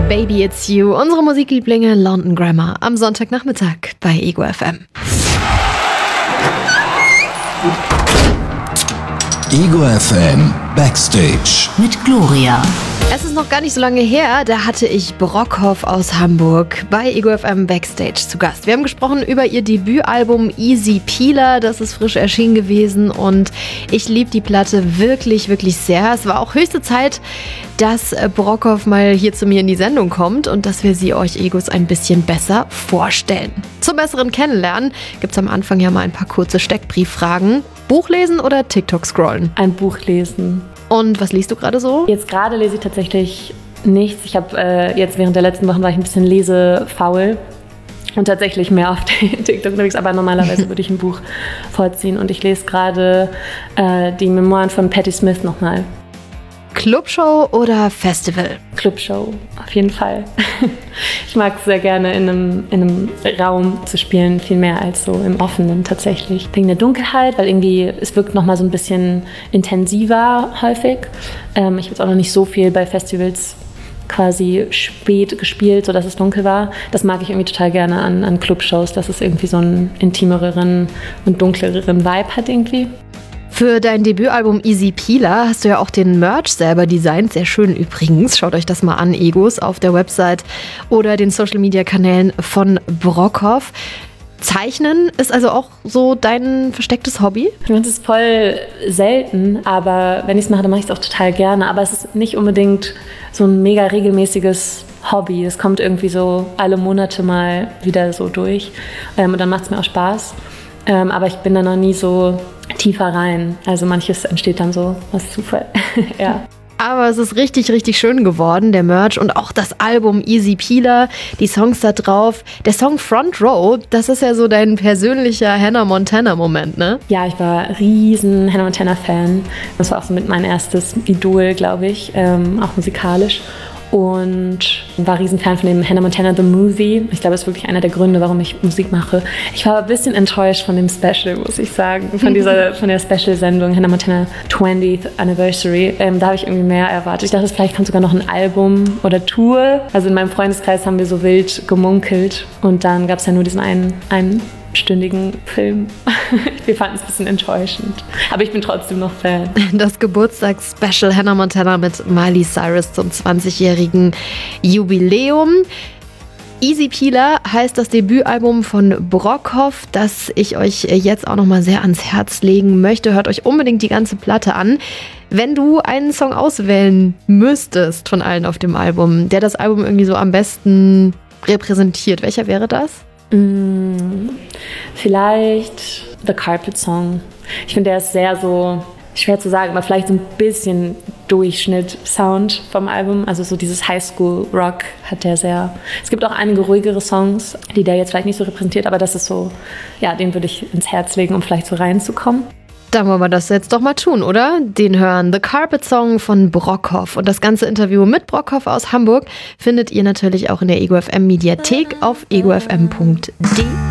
Baby It's You, unsere Musiklieblinge London Grammar am Sonntagnachmittag bei Ego FM. Ego FM Backstage mit Gloria. Es ist noch gar nicht so lange her, da hatte ich Brockhoff aus Hamburg bei Ego FM Backstage zu Gast. Wir haben gesprochen über ihr Debütalbum Easy Peeler, das ist frisch erschienen gewesen und ich liebe die Platte wirklich, wirklich sehr. Es war auch höchste Zeit, dass Brockhoff mal hier zu mir in die Sendung kommt und dass wir sie euch Egos ein bisschen besser vorstellen. Zum besseren Kennenlernen gibt es am Anfang ja mal ein paar kurze Steckbrieffragen. Buch lesen oder TikTok scrollen? Ein Buch lesen. Und was liest du gerade so? Jetzt gerade lese ich tatsächlich nichts. Ich habe jetzt während der letzten Wochen war ich ein bisschen lesefaul und tatsächlich mehr auf TikTok unterwegs. Aber normalerweise würde ich ein Buch vorziehen. Und ich lese gerade die Memoiren von Patti Smith nochmal. Clubshow oder Festival? Clubshow, auf jeden Fall. Ich mag es sehr gerne, in einem Raum zu spielen, viel mehr als so im Offenen tatsächlich. Wegen der Dunkelheit, weil irgendwie es wirkt nochmal so ein bisschen intensiver häufig. Ich habe jetzt auch noch nicht so viel bei Festivals quasi spät gespielt, sodass es dunkel war. Das mag ich irgendwie total gerne an Clubshows, dass es irgendwie so einen intimeren und dunkleren Vibe hat irgendwie. Für dein Debütalbum Easy Peeler hast du ja auch den Merch selber designt. Sehr schön übrigens. Schaut euch das mal an, Egos, auf der Website oder den Social-Media-Kanälen von Brockhoff. Zeichnen ist also auch so dein verstecktes Hobby? Ich finde es voll selten, aber wenn ich es mache, dann mache ich es auch total gerne. Aber es ist nicht unbedingt so ein mega regelmäßiges Hobby. Es kommt irgendwie so alle Monate mal wieder so durch und dann macht es mir auch Spaß. Aber ich bin da noch nie so tiefer rein. Also manches entsteht dann so aus Zufall. Ja. Aber es ist richtig, richtig schön geworden, der Merch und auch das Album Easy Peeler, die Songs da drauf. Der Song Front Row, das ist ja so dein persönlicher Hannah Montana-Moment, ne? Ja, ich war riesen Hannah Montana-Fan. Das war auch so mit mein erstes Idol, glaube ich, auch musikalisch. Und war riesen Fan von dem Hannah Montana The Movie. Ich glaube, das ist wirklich einer der Gründe, warum ich Musik mache. Ich war aber ein bisschen enttäuscht von dem Special, muss ich sagen. Von der Special-Sendung Hannah Montana 20th Anniversary. Da habe ich irgendwie mehr erwartet. Ich dachte, vielleicht kommt sogar noch ein Album oder Tour. Also in meinem Freundeskreis haben wir so wild gemunkelt. Und dann gab es ja nur diesen einstündigen Film. Wir fanden es ein bisschen enttäuschend. Aber ich bin trotzdem noch Fan. Das Geburtstagsspecial Hannah Montana mit Miley Cyrus zum 20-jährigen Jubiläum. Easy Peeler heißt das Debütalbum von Brockhoff, das ich euch jetzt auch nochmal sehr ans Herz legen möchte. Hört euch unbedingt die ganze Platte an. Wenn du einen Song auswählen müsstest von allen auf dem Album, der das Album irgendwie so am besten repräsentiert, welcher wäre das? Vielleicht The Carpet Song. Ich finde, der ist sehr so, schwer zu sagen, aber vielleicht so ein bisschen Durchschnitt-Sound vom Album. Also so dieses Highschool-Rock hat der sehr. Es gibt auch einige ruhigere Songs, die der jetzt vielleicht nicht so repräsentiert, aber das ist so, ja, den würde ich ins Herz legen, um vielleicht so reinzukommen. Dann wollen wir das jetzt doch mal tun, oder? Den hören The Carpet Song von Brockhoff. Und das ganze Interview mit Brockhoff aus Hamburg findet ihr natürlich auch in der Ego FM Mediathek auf egofm.de.